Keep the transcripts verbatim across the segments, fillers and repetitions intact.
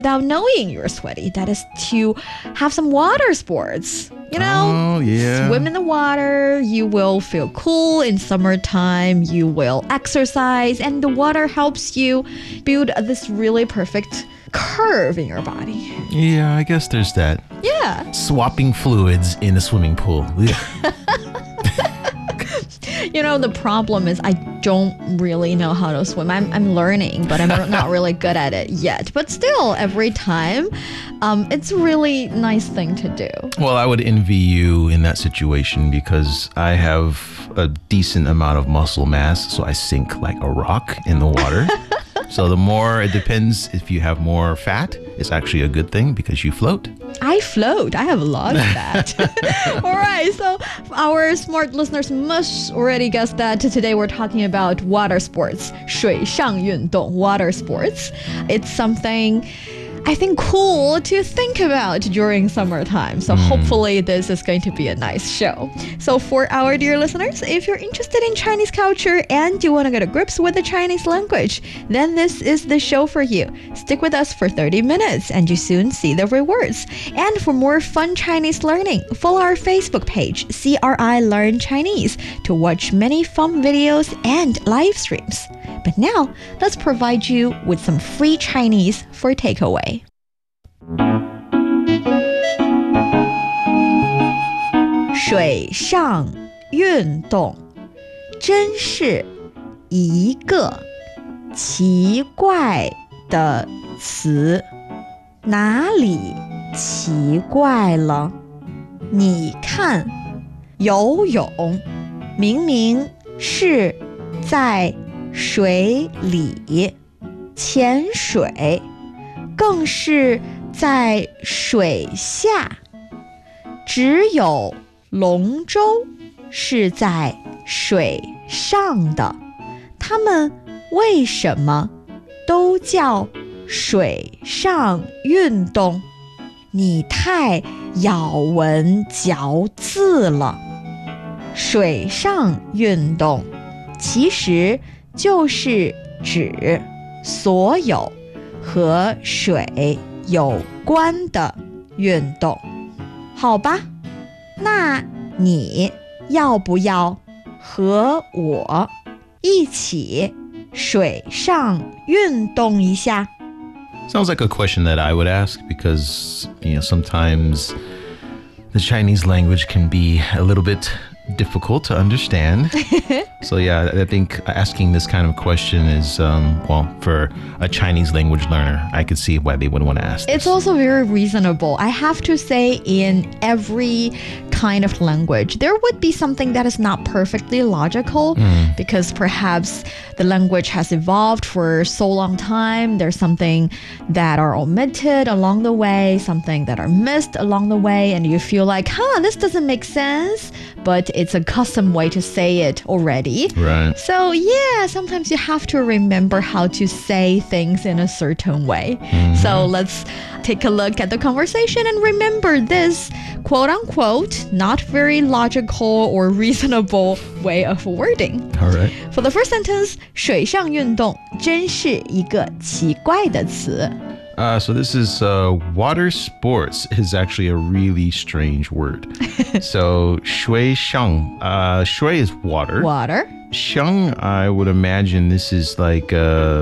without knowing you're sweaty. That is to have some water sports. You know, oh, yeah. swim in the water, you will feel cool in summertime, you will exercise, and the water helps you build this really perfect curve in your body. Yeah, I guess there's that. Yeah. Swapping fluids in a swimming pool. You know, the problem is I don't really know how to swim. I'm, I'm learning, but I'm not really good at it yet. But still, every time, um, it's a really nice thing to do. Well, I would envy you in that situation because I have a decent amount of muscle mass, so I sink like a rock in the water. So the more, it depends if you have more fat, it's actually a good thing because you float. I float. I have a lot of that. All right. So our smart listeners must already guess that today we're talking about water sports. 水上运动, water sports. It's something I think cool to think about during summertime. So mm. hopefully this is going to be a nice show. So for our dear listeners, if you're interested in Chinese culture and you want to get to grips with the Chinese language, then this is the show for you. Stick with us for thirty minutes and you soon see the rewards. And for more fun Chinese learning, follow our Facebook page, C R I Learn Chinese, to watch many fun videos and live streams. But now, let's provide you with some free Chinese for takeaway. 水上运动真是一个奇怪的词。哪里奇怪了？你看，游泳明明是在水里，潜水更是在水下，只有龙舟是在水上的。它们为什么都叫水上运动？你太咬文嚼字了。水上运动其实就是指所有和水有关的运动。好吧，那你要不要和我一起水上运动一下？ Sounds like a question that I would ask because, you know, sometimes the Chinese language can be a little bit difficult to understand. So yeah, I think asking this kind of question is, um, well, for a Chinese language learner, I could see why they would want to ask this. It's also very reasonable. I have to say, in every kind of language, there would be something that is not perfectly logical mm. because perhaps the language has evolved for so long time. There's something that are omitted along the way, something that are missed along the way, and you feel like, huh, this doesn't make sense, but it's a custom way to say it already. Right. So yeah, sometimes you have to remember how to say things in a certain way. Mm-hmm. So let's take a look at the conversation and remember this quote unquote not very logical or reasonable way of wording. All right. For the first sentence, 水上运动真是一个奇怪的词。 Uh, so this is uh, water sports is actually a really strange word. So 水上, uh, 水 is water. Water. 上, I would imagine this is like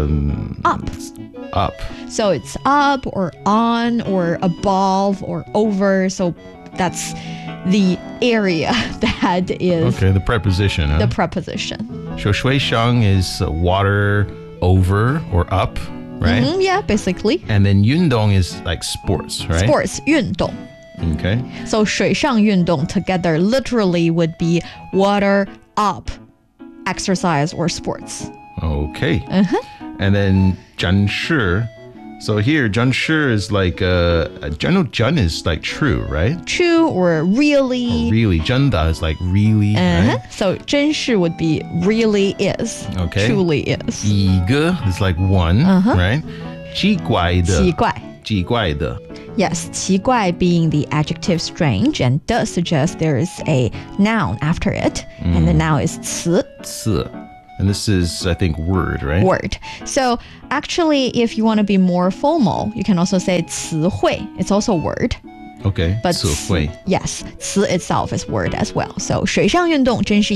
um, up. Up. So it's up or on or above or over. So that's the area that is. Okay, the preposition. Huh? The preposition. So 水上 is uh, water over or up. Right? Mm-hmm, yeah, basically. And then 运动 is like sports, right? Sports, 运动. Okay. So 水上运动 together literally would be water up, exercise or sports. Okay. Uh-huh. And then 真是. So here, 真是 is like, uh, I know 真 is like true, right? True or really. Or really. 真的 is like really, uh-huh. right? So 真是 would be really is. Okay. Truly is. 一个 is like one, uh-huh. right? 奇怪的. 奇怪. 奇怪的. Yes, 奇怪 being the adjective strange and does suggest there is a noun after it. Mm. And the noun is 词. 词. And this is, I think, word, right? Word. So actually, if you want to be more formal, you can also say 词汇. It's also word. Okay. But 词汇. yes, 词 itself is word as well. So 水上运动真是